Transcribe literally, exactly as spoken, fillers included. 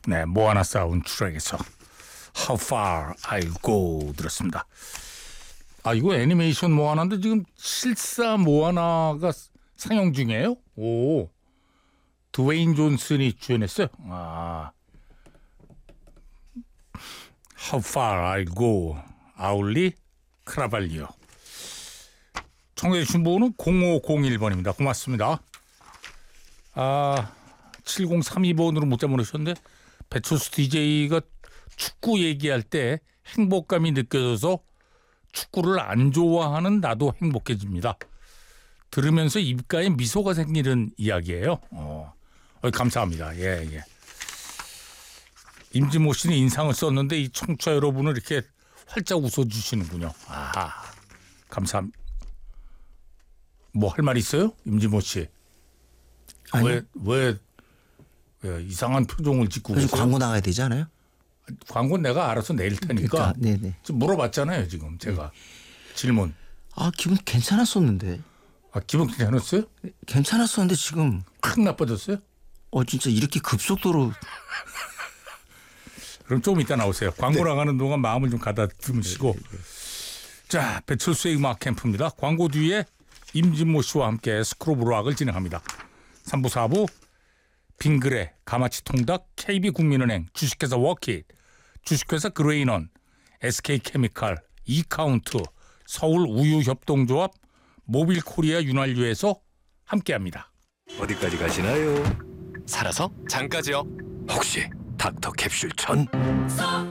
네, 모아나 사운드 트랙에서 How Far I'll Go 들었습니다. 아, 이거 애니메이션 모아나인데 지금 실사 모아나가 상영 중이에요? 오, 드웨인 존슨이 주연했어요. 아, How Far I'll Go, 아울리 크라발리오. 청취자 주신 번호는 공오공일 번입니다. 고맙습니다. 아, 칠공삼이 번으로 문자 보내셨는데 배철수 디제이가 축구 얘기할 때 행복감이 느껴져서 축구를 안 좋아하는 나도 행복해집니다. 들으면서 입가에 미소가 생기는 이야기예요. 어, 어, 감사합니다. 예, 예. 임진모 씨는 인상을 썼는데 이 청취자 여러분을 이렇게 활짝 웃어주시는군요. 아, 감사합니다. 뭐 할 말 있어요? 임진모 씨. 왜, 왜, 왜 이상한 표정을 짓고 계세요? 광고 나가야 되지 않아요? 광고는 내가 알아서 낼 테니까. 그러니까, 네네. 지금 물어봤잖아요, 지금 제가. 네. 질문. 아, 기분 괜찮았었는데. 아, 기분 괜찮았어요? 괜찮았었는데 지금 확 나빠졌어요? 어 진짜 이렇게 급속도로. 그럼 조금 이따 나오세요. 광고 네. 나가는 동안 마음을 좀 가다듬으시고. 네, 네, 네. 자, 배철수의 음악 캠프입니다. 광고 뒤에 임진모 씨와 함께 스크로브 락을 진행합니다. 삼 부, 사 부 빙그레, 가마치 통닭, 케이비국민은행, 주식회사 워킷, 주식회사 그레이넌, 에스케이케미칼, 이카운트, 서울우유협동조합, 모빌코리아 윤활유에서 함께합니다. 어디까지 가시나요? 살아서 장까지요. 혹시 닥터 캡슐 천?